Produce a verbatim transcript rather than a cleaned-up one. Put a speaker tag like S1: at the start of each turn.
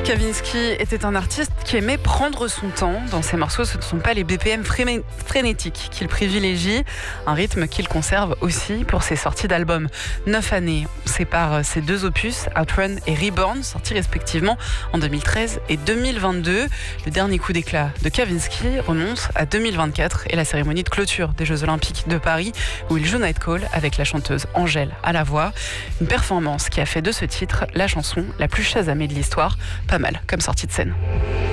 S1: Kavinsky était un artiste qui aimait prendre son temps. Dans ses morceaux, ce ne sont pas les B P M frémé- frénétiques qu'il privilégie, un rythme qu'il conserve aussi pour ses sorties d'albums. Neuf années séparent ces deux opus, Outrun et Reborn, sortis respectivement en deux mille treize et deux mille vingt-deux. Le dernier coup d'éclat de Kavinsky remonte à deux mille vingt-quatre et la cérémonie de clôture des Jeux Olympiques de Paris, où il joue Night Call avec la chanteuse Angèle à la voix. Une performance qui a fait de ce titre la chanson la plus chasamée de l'histoire. Pas mal comme sortie de scène.